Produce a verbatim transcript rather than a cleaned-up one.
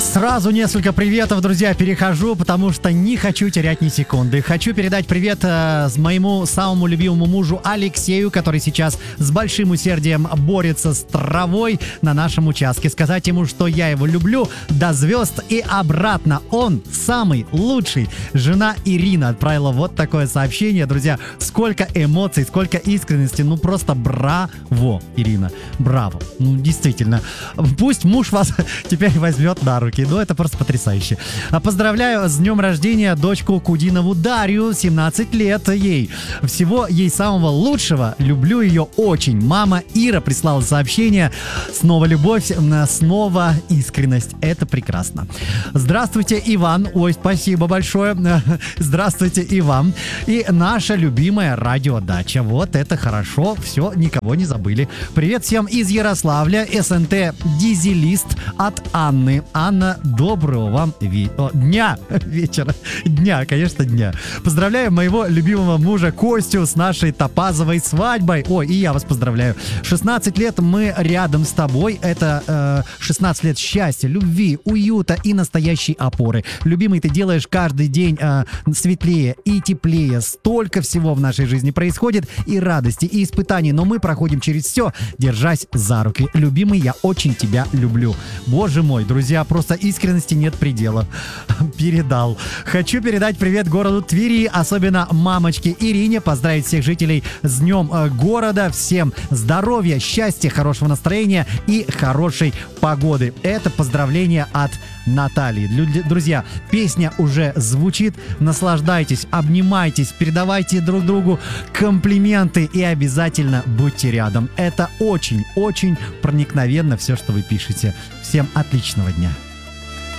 Сразу несколько приветов, друзья, перехожу, потому что не хочу терять ни секунды. Хочу передать привет э, моему самому любимому мужу Алексею, который сейчас с большим усердием борется с травой на нашем участке. Сказать ему, что я его люблю до звезд и обратно. Он самый лучший. Жена Ирина отправила вот такое сообщение. Друзья, сколько эмоций, сколько искренности. Ну просто браво, Ирина. Браво. Ну действительно. Пусть муж вас теперь возьмет на руки. Ну, это просто потрясающе. Поздравляю с днем рождения дочку Кудинову Дарью, семнадцать лет ей. Всего ей самого лучшего. Люблю ее очень. Мама Ира прислала сообщение. Снова любовь, снова искренность. Это прекрасно. Здравствуйте, Иван. Ой, спасибо большое. Здравствуйте и вам. И наша любимая радиодача. Вот это хорошо. Все, никого не забыли. Привет всем из Ярославля. СНТ Дизелист от Анны. Анна, доброго вам ве- О, дня, вечера, дня, конечно, дня. Поздравляю моего любимого мужа Костю с нашей топазовой свадьбой. Ой, и я вас поздравляю. шестнадцать лет мы рядом с тобой. Это э, шестнадцать лет счастья, любви, уюта и настоящей опоры. Любимый, ты делаешь каждый день э, светлее и теплее. Столько всего в нашей жизни происходит, и радости, и испытаний, но мы проходим через все, держась за руки. Любимый, я очень тебя люблю. Боже мой, друзья, просто искренности нет предела. Передал. Хочу передать привет городу Твери, особенно мамочке Ирине, поздравить всех жителей с днем э, города, всем здоровья, счастья, хорошего настроения и хорошей погоды. Это поздравление от Натальи. Лю- друзья, песня уже звучит, наслаждайтесь, обнимайтесь, передавайте друг другу комплименты и обязательно будьте рядом. Это очень-очень проникновенно все, что вы пишете. Всем отличного дня.